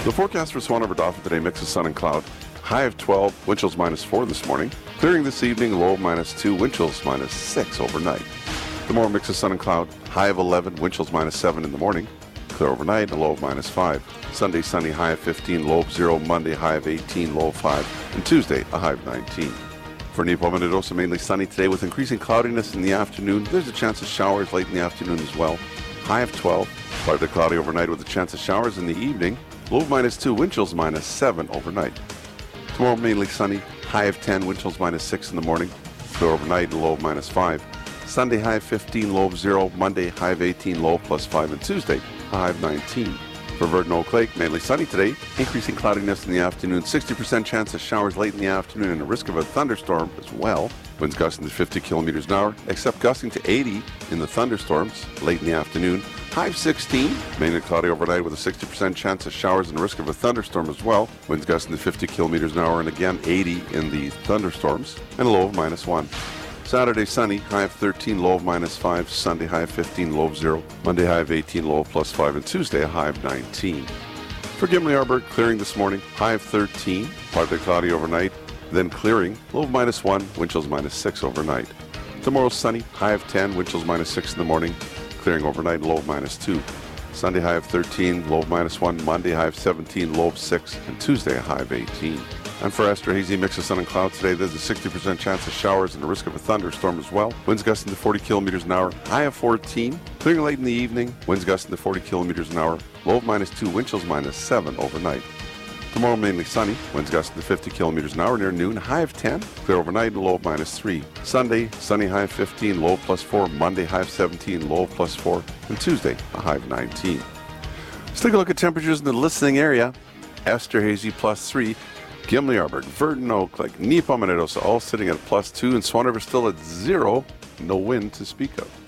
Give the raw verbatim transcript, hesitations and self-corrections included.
The forecast for Swan River Dauphin today, mix of sun and cloud. High of twelve, wind chills minus four this morning. Clearing this evening, low of minus two, wind chills minus six overnight. Tomorrow, mix of sun and cloud. High of eleven, wind chills minus seven in the morning. Clear overnight, a low of minus five. Sunday, sunny, high of fifteen, low of zero. Monday, high of eighteen, low of five. And Tuesday, a high of nineteen. For Nepo Manitosa, mainly sunny today with increasing cloudiness in the afternoon. There's a chance of showers late in the afternoon as well. High of twelve, partly cloudy overnight with a chance of showers in the evening. Low of minus two, wind chills minus seven overnight. Tomorrow, mainly sunny, high of ten, wind chills minus six in the morning. Clear overnight, low of minus five. Sunday, high of fifteen, low of zero. Monday, high of eighteen, low of plus five. And Tuesday, high of nineteen. For Verdun Oak Lake, mainly sunny today, increasing cloudiness in the afternoon, sixty percent chance of showers late in the afternoon and a risk of a thunderstorm as well. Winds gusting to fifty kilometers an hour, except gusting to eighty in the thunderstorms late in the afternoon. High of sixteen, mainly cloudy overnight with a sixty percent chance of showers and a risk of a thunderstorm as well. Winds gusting to fifty kilometers an hour and again eighty in the thunderstorms, and a low of minus one. Saturday, sunny, high of thirteen, low of minus five. Sunday, high of fifteen, low of zero. Monday, high of eighteen, low of plus five. And Tuesday, a high of nineteen. For Gimli Arbor, clearing this morning, high of thirteen, partly cloudy overnight. Then clearing, low of minus one, wind chills minus six overnight. Tomorrow, sunny, high of ten, wind chills minus six in the morning. Clearing overnight, low of minus two. Sunday, high of thirteen, low of minus one. Monday, high of seventeen, low of six. And Tuesday, a high of eighteen. And for Esterhazy, mix of sun and clouds today. There's a sixty percent chance of showers and a risk of a thunderstorm as well. Winds gusting to forty kilometers an hour. High of fourteen. Clearing late in the evening. Winds gusting to forty kilometers an hour. Low of minus two. Wind chills minus seven overnight. Tomorrow, mainly sunny. Winds gusting to fifty kilometers an hour near noon. High of ten. Clear overnight and low of minus three. Sunday, sunny, high of fifteen, low of plus four. Monday, high of seventeen, low of plus four. And Tuesday, a high of nineteen. Let's take a look at temperatures in the listening area. Esterhazy plus three. Gimli Arbor, Verdun Oak Lake, Nepo Manitosa all sitting at plus two, and Swan River still at zero. No wind to speak of.